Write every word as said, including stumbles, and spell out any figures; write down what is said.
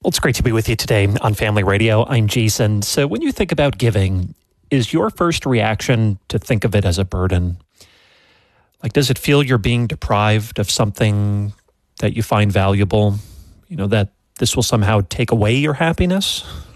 Well, it's great to be with you today on Family Radio. I'm Jason. So when you think about giving, is your first reaction to think of it as a burden? Like, does it feel you're being deprived of something that you find valuable? You know, that this will somehow take away your happiness?